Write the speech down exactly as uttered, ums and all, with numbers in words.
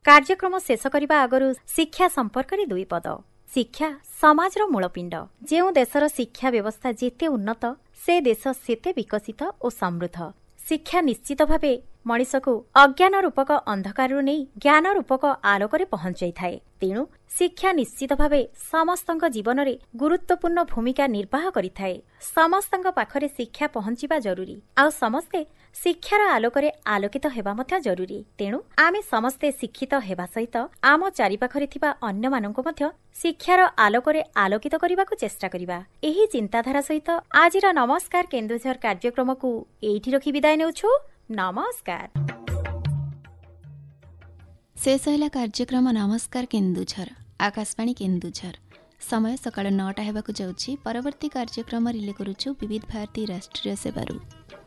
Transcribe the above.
କାର୍ଯ୍ୟକ୍ରମ ଶେଷ କରିବା ଆଗରୁ ଶିକ୍ଷା ସମ୍ପର୍କରେ ଦୁଇ ପଦ। ଶିକ୍ଷା ସମାଜର ମୂଳପିଣ୍ଡ। ଯେଉଁ ଦେଶର ଶିକ୍ଷା ବ୍ୟବସ୍ଥା ଯେତେ ଉନ୍ନତ ସେ ଦେଶ ସେତେ ବିକଶିତ ଓ ସମୃଦ୍ଧ। ଶିକ୍ଷା ନିଶ୍ଚିତ ଭାବେ ମଣିଷକୁ ଅଜ୍ଞାନ ରୂପକ ଅନ୍ଧକାରରୁ ନେଇ ଜ୍ଞାନ ରୂପକ ଆଲୋକରେ ପହଞ୍ଚାଇଥାଏ। ତେଣୁ ଶିକ୍ଷା ନିଶ୍ଚିତ ଭାବେ ସମସ୍ତଙ୍କ ଜୀବନରେ ଗୁରୁତ୍ୱପୂର୍ଣ୍ଣ ଭୂମିକା ନିର୍ବାହ କରିଥାଏ। ସମସ୍ତଙ୍କ ପାଖରେ ଶିକ୍ଷା ପହଞ୍ଚିବା ଜରୁରୀ, ଆଉ ସମସ୍ତେ ଶିକ୍ଷାର ଆଲୋକରେ ଆଲୋକିତ ହେବା ମଧ୍ୟ ଜରୁରୀ। ତେଣୁ ଆମେ ସମସ୍ତେ ଶିକ୍ଷିତ ହେବା ସହିତ ଆମ ଚାରିପାଖରେ ଥିବା ଅନ୍ୟମାନଙ୍କୁ ମଧ୍ୟ ଶିକ୍ଷାର ଆଲୋକରେ ଆଲୋକିତ କରିବାକୁ ଚେଷ୍ଟା କରିବା। ଏହି ଚିନ୍ତାଧାରା ସହିତ ଆଜିର ନମସ୍କାର କେନ୍ଦୁଝର କାର୍ଯ୍ୟକ୍ରମକୁ ଏଇଠି ରଖି ବିଦାୟ ନେଉଛୁ। ନମସ୍କାର। ଶେଷ ହେଲା କାର୍ଯ୍ୟକ୍ରମ ନମସ୍କାର କେନ୍ଦୁଝର, ଆକାଶବାଣୀ କେନ୍ଦୁଝର। ସମୟ ସକାଳ ନଅଟା ହେବାକୁ ଯାଉଛି। ପରବର୍ତ୍ତୀ କାର୍ଯ୍ୟକ୍ରମ ରିଲେ କରୁଛୁ ବିବିଧ ଭାରତୀ ରାଷ୍ଟ୍ରୀୟ ସେବାରୁ।